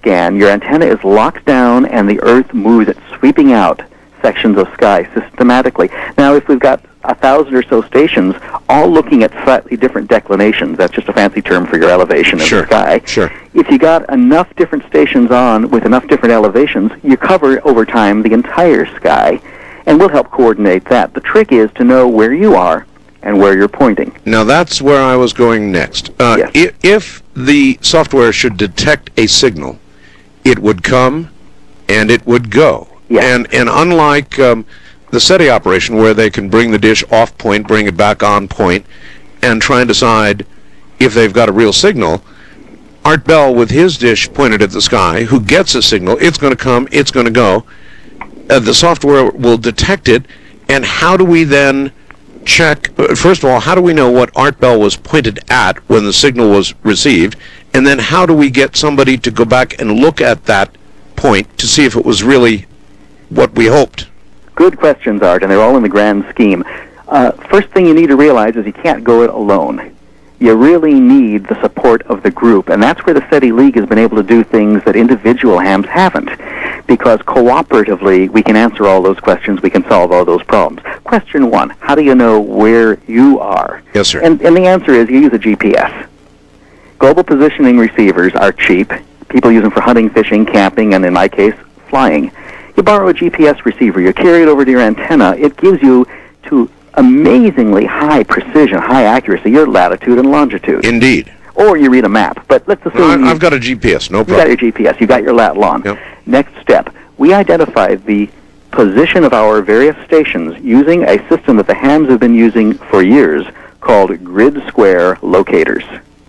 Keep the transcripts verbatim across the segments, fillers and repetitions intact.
scan, your antenna is locked down and the Earth moves it, sweeping out sections of sky systematically. Now, if we've got a thousand or so stations, all looking at slightly different declinations, that's just a fancy term for your elevation sure. of the sky. Sure. If you got enough different stations on with enough different elevations, you cover over time the entire sky, and we'll help coordinate that. The trick is to know where you are and where you're pointing. Now, that's where I was going next. Uh, Yes. if, if the software should detect a signal, it would come and it would go. Yes. And and unlike um, the SETI operation, where they can bring the dish off point, bring it back on point, and try and decide if they've got a real signal, Art Bell, with his dish pointed at the sky, who gets a signal, it's going to come, it's going to go. Uh, the software will detect it, and how do we then check, uh, first of all, how do we know what Art Bell was pointed at when the signal was received, and then how do we get somebody to go back and look at that point to see if it was really what we hoped? Good questions, Art, and they're all in the grand scheme. Uh, first thing you need to realize is you can't go it alone. You really need the support of the group, and that's where the SETI League has been able to do things that individual hams haven't, because cooperatively we can answer all those questions, we can solve all those problems. Question one, how do you know where you are? Yes, sir. And, and the answer is you use a G P S. Global positioning receivers are cheap. People use them for hunting, fishing, camping, and in my case, flying. You borrow a G P S receiver, you carry it over to your antenna, it gives you to amazingly high precision, high accuracy, your latitude and longitude. Indeed. Or you read a map, but let's assume No, I, you, I've got a G P S, no you got problem. your G P S, you got your lat lon. Yep. Next step, we identified the position of our various stations using a system that the hams have been using for years called grid square locators.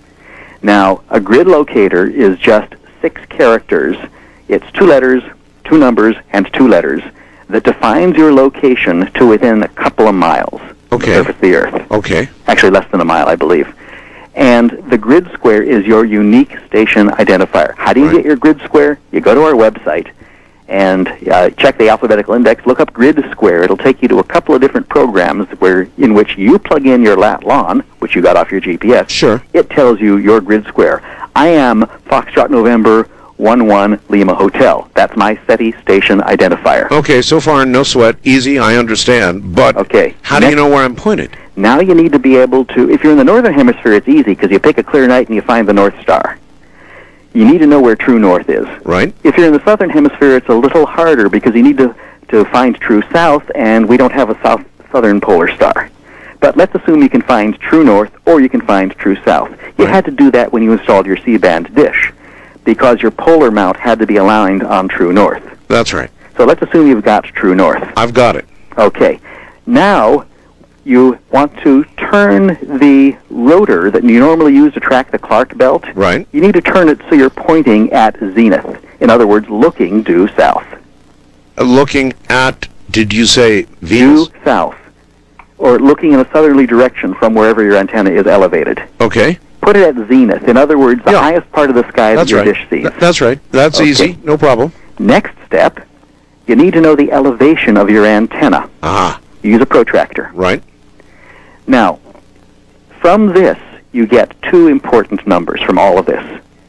Now, a grid locator is just six characters. It's two letters, two numbers, and two letters that defines your location to within a couple of miles of the Okay. surface of the Earth. Okay. Actually, less than a mile, I believe. And the grid square is your unique station identifier. How do you Right. get your grid square? You go to our website and uh, check the alphabetical index, look up grid square. It'll take you to a couple of different programs where in which you plug in your lat lon, which you got off your G P S. Sure. It tells you your grid square. I am Foxtrot November one one Lima Hotel. That's my SETI station identifier. Okay, so far, no sweat, easy, I understand, but Okay. how do you Next- know where I'm pointed? Now you need to be able to, if you're in the northern hemisphere, it's easy because you pick a clear night and you find the North Star. You need to know where true north is. Right? If you're in the southern hemisphere, it's a little harder because you need to, to find true south, and we don't have a south southern polar star. But let's assume you can find true north or you can find true south. You Right. had to do that when you installed your C-band dish because your polar mount had to be aligned on true north. That's right. So let's assume you've got true north. I've got it. Okay. Now you want to turn the rotor that you normally use to track the Clark belt. Right. You need to turn it so you're pointing at zenith. In other words, looking due south. Uh, looking at, did you say Venus? Due south. Or looking in a southerly direction from wherever your antenna is elevated. Okay. Put it at zenith. In other words, the Yeah. highest part of the sky that That's your right. dish sees. Th- that's right. That's Okay. easy. No problem. Next step, you need to know the elevation of your antenna. Ah, You use a protractor. right. Now, from this, you get two important numbers from all of this.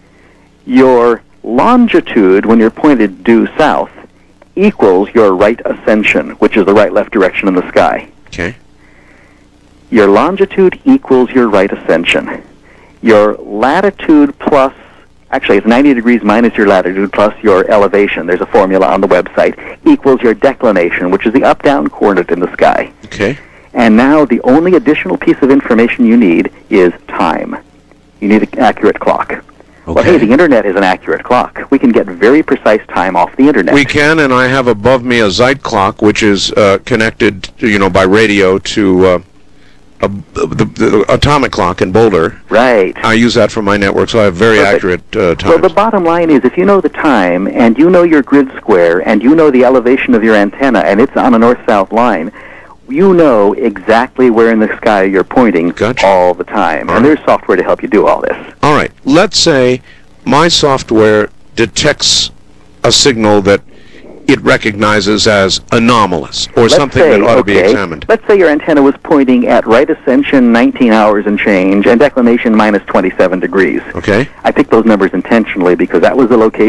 Your longitude, when you're pointed due south, equals your right ascension, which is the right-left direction in the sky. Okay. Your longitude equals your right ascension. Your latitude plus, actually it's ninety degrees minus your latitude plus your elevation, there's a formula on the website, equals your declination, which is the up-down coordinate in the sky. Okay. And now the only additional piece of information you need is time. You need an accurate clock. Well, hey, Okay. the Internet is an accurate clock. We can get very precise time off the Internet. We can, and I have above me a Zeit clock, which is uh, connected, you know, by radio to uh, a, the, the atomic clock in Boulder. Right. I use that for my network, so I have very Perfect. accurate uh, times. Well, the bottom line is if you know the time, and you know your grid square, and you know the elevation of your antenna, and it's on a north-south line, you know exactly where in the sky you're pointing Gotcha. all the time. All and right. there's software to help you do all this. All right. Let's say my software detects a signal that it recognizes as anomalous, or Let's something say, that ought to be okay, examined. Let's say your antenna was pointing at right ascension nineteen hours and change, and declination minus twenty-seven degrees. Okay. I picked those numbers intentionally because that was the location